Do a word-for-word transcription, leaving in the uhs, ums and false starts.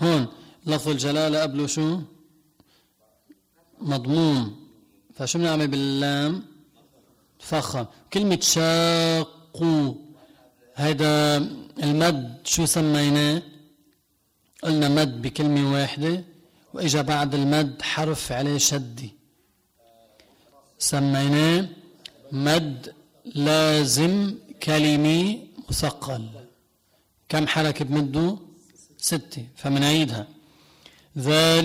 هون لفظ الجلالة قبله شو؟ مضموم، فشو بنعمل باللام؟ فخم. كلمة شاقوا هيدا المد شو سميناه؟ قلنا مد بكلمة واحدة وإجا بعد المد حرف عليه شدي، سميناه مد لازم كلمي مثقل. كم حركة بمده؟ ستة. فمنعيدها. ذلك